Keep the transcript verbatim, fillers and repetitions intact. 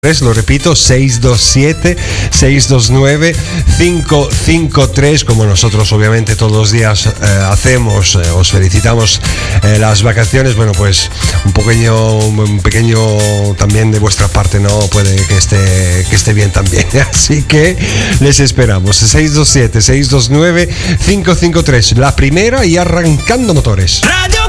Lo repito, seis dos siete, seis dos nueve, cinco cinco tres, como nosotros obviamente todos los días eh, hacemos. Eh, os felicitamos eh, las vacaciones. Bueno, pues un pequeño, un pequeño también de vuestra parte, ¿no? Puede que esté, que esté bien también. Así que les esperamos. seis dos siete, seis dos nueve, cinco cinco tres. La primera y arrancando motores. Radio